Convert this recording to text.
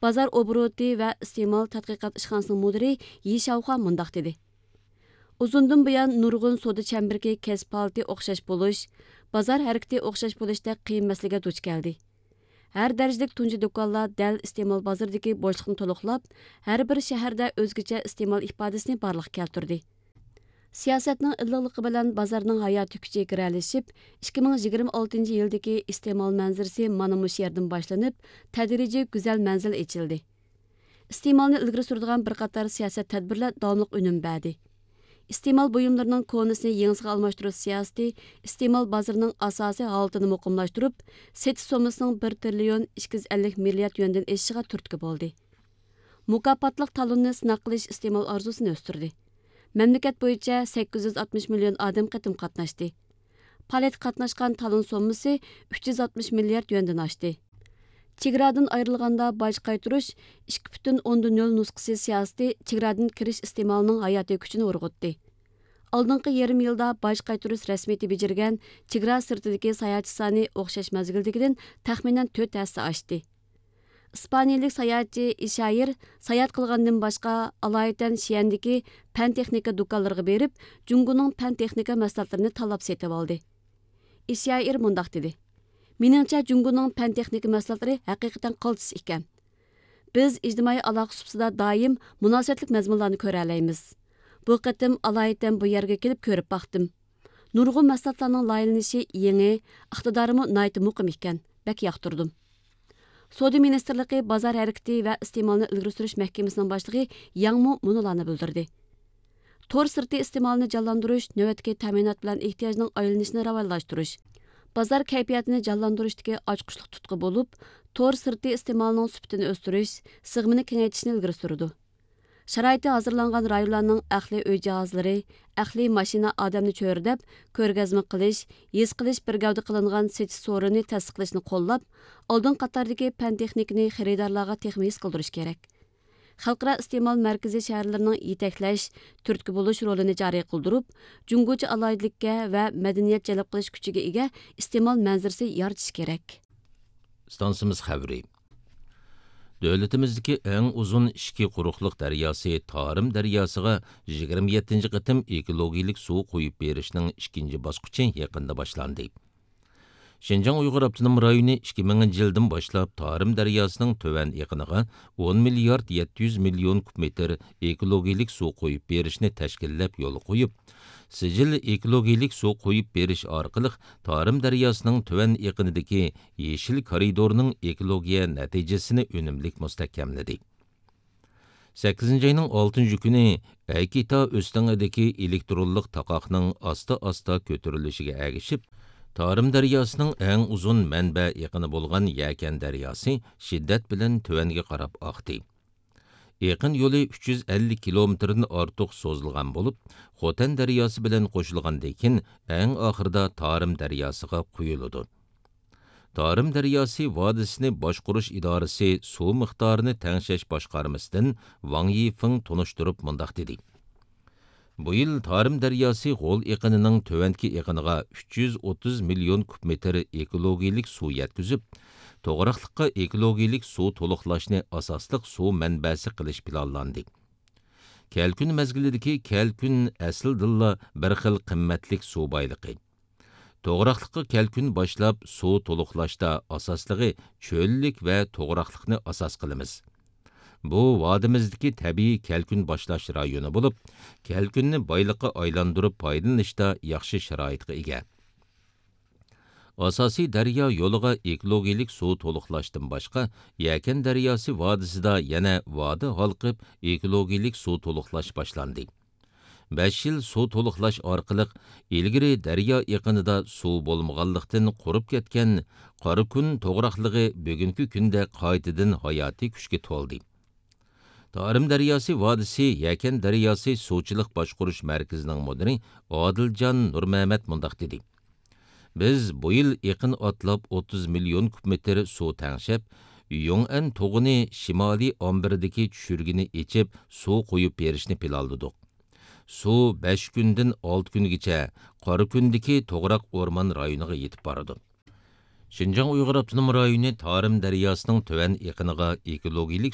Bazar oborotu va iste'mol tadqiqot ishxonasining mudiri Yi Xiaohua mundaq dedi. Uzundan buyon nurg'un savdo chambarki kasb holati o'xshash bo'lish, bozor harakati o'xshash bo'lishda qiyin masalaga duch keldi. Har darajalik tunji do'konlar dal iste'mol bozoridagi bo'shliqni to'liqlab, har bir shaharda o'zgacha iste'mol ifodasini barliq keltirdi. Siyosatning illiqligi bilan bozorning hayoti kuchi kiralashib, 2026 yildagi iste'mol manzarasi mana mush yerdan boshlanib, tadrijiy go'zal manzil ochildi. Iste'molni ilgari suradigan bir qator siyosat tadbirlar davomli unum berdi. İste'mol buyumlarining konusini yengisiga almashtirish siyosati iste'mol bozorining asosiy holatini muqimlashtirib, setish sommasining 1 trillion 250 milliard yuandan eshishiga turtki bo'ldi. Mukofotliq talonni sinaq qilish iste'mol orzusini o'stirdi. Mamlakat bo'yicha 860 million odam qatim qatnashdi. Faoliyat qatnashgan talon sommasi 360 milliard yuandan oshdi. Chegaradan ayrilganda boj qaytirish 2.0 nusxasi siyosati chegaradan kirish iste'molining hayotiy kuchini urg'utdi. Oldingi yarim yilda boj qaytirish rasmiyati bejirgan chegara sirtidagi sayohatchi soni o'xshash mazgildagidan taxminan 4 hassa oshdi. İspaniyalik sayohatchi Ishair sayohat qilgandan boshqa alohida Shiyandagi fan texnika do'konlariga berib, Jungoning fan texnika mahsulotlarini tanlab setib oldi. Ishair mundaq dedi: Meningcha Jungoning fan texnika mahsulotlari haqiqatan qaltis ekan. Biz ijtimoiy aloqa supsida doim munosabatlik mazmunlarni ko'ra olamiz. Bu qatim alohida bu yerga kelib ko'rib baqdim. Nurg'un mahsulotlarning loyilanishi yangi, iqtidorimi nihoyat muqim ekan. Bak yoqtirdim. Savdo ministrligi bozor harakati va iste'molni ilgari surish mahkamasining boshlig'i Yangmu munolarni bildirdi. Tor sirti iste'molni jonlantirish, navbatdagi ta'minot bilan ehtiyojning aylanishini rivojlashtirish, bozor kayfiyatini jonlantirishdagi ochqishliq tutqi bo'lib, tor sirti iste'molining sifatini o'stirish, sig'mini kengaytirishni ilgari surdi. Sharoiti hozirlangan rayonlarning ahli uy jihozlari, ahli mashina odamni cho'rdab, ko'rgazma qilish, his qilish bir gavda qilingan setish so'rini tasdiqlashni qo'llab, oldin qatordagi fan texnikani xaridorlarga texmis qildirish kerak. Xalqaro iste'mol markaziy shaharlarining yetaklash, turtki bo'lish rolini joriy qildirib, jungochi aloyidlikka va madaniyat jalb qilish kuchiga ega iste'mol manzarasi yaratish kerak. Stansimiz xabari. Dövlətimizdəki ən uzun işki quruqluq dəryosi Tarım dəryosiga 27-ci qitim ekologik su qo'yib berishning ikkinchi bosqichi yaqinda boshlandi. Şinjan Uyghur Abdunum rayoni 2000 yildan boshlab Tarım daryosining to'van yaqiniga 10 milliard 700 million kub metr ekologik su qo'yib berishni tashkillab yo'l qo'yib, Sijil ekologik su qo'yib berish orqali Tarım daryosining to'van yaqinidagi Yeshil koridorning ekologiya natijasini unumlik mustahkamladi. 8-ayning 6-kuni Aykita o'stingidagi elektronlik taqoqning asta-asta ko'tarilishiga ergishib, Tarım daryosining eng uzun manba yaqini bo'lgan Yakan daryosi shiddat bilan tuvanga qarab oqdi. Yaqin yo'li 350 kilometrdan ortiq so'zilgan bo'lib, Xotan daryosi bilan qo'shilgandan keyin eng oxirida Tarım daryosiga quyiladi. Tarım daryosi vodisini boshqarish idorasi suv miqdorini tengshash boshqarmasidan Wang Yifeng tunishtirib mundaq dedi. Bu yil Tarım daryosi g'o'l iqinining tovanki iqiniga 330 million kub metr ekologik suv yetkazib, to'g'riqliqqa ekologik suv to'liqlashni asosliq suv manbasi qilish planlandi. Kelkun mezgilidagi kelkun asldilla bir xil qimmatlik suv boyligi. To'g'riqliqqa kelkun boshlab suv to'liqlashda asosligi cho'llik va to'g'riqliqni asos qilamiz. Bu vadimizdagi tabiiy kelkun boshlash rayoni bo'lib, kelkunni boyliqqa aylantirib foydalanishda yaxshi sharoitga ega. Asosiy daryo yo'liga ekologik suv to'liqlashdan boshqa, Yakan daryosi vodisida yana vodi halqib ekologik suv to'liqlash boshlandi. 5 yil suv to'liqlash orqali ilgari daryo yaqinida suv bo'lmaganlikdan qurib ketgan Qorikun to'g'riqligi bugungi kunda qaytadan hayotiy kuchga to'ldi. Tarım daryosi vodisi Yakan daryosi suvchilik boshqarish markazining mudiri Odiljon Nurmamat mundaq dedi. Biz bu yil yaqin otlab 30 million kub metr suv tangshab, Yong'an tog'ini shimoliy ombiridagi tushirgini ichib suv qo'yib berishni planladik. Suv 5 kundan 6 kungacha Qorikundagi to'g'raq o'rmon rayoniga yetib boradi. Şinjan Uyghur Abdunum rayoni Tarım daryosining to'van yaqiniga ekologik